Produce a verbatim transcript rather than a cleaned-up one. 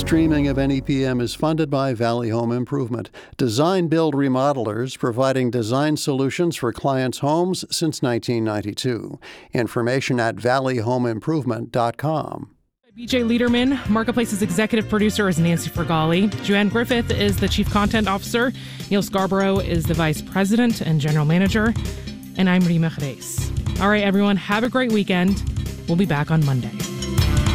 streaming of N E P M is funded by Valley Home Improvement, design build remodelers providing design solutions for clients' homes since nineteen ninety-two. Information at valley home improvement dot com. B J Liederman, Marketplace's executive producer, is Nancy Fergali. Joanne Griffith is the chief content officer. Neil Scarborough is the vice president and general manager. And I'm Rima Reis. All right, everyone, have a great weekend. We'll be back on Monday.